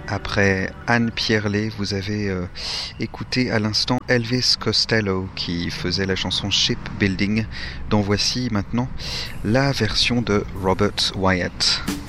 Après Anne Pierlet, vous avez écouté à l'instant Elvis Costello qui faisait la chanson Shipbuilding, dont voici maintenant la version de Robert Wyatt.